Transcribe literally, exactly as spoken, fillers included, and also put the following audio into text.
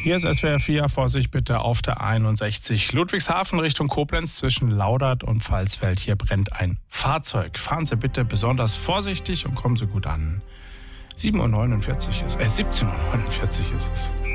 Hier ist S W R vier, Vorsicht bitte auf der einundsechzig. Ludwigshafen Richtung Koblenz zwischen Laudert und Pfalzfeld. Hier brennt ein Fahrzeug. Fahren Sie bitte besonders vorsichtig und kommen Sie gut an. sieben Uhr neunundvierzig ist, äh, siebzehn Uhr neunundvierzig ist es.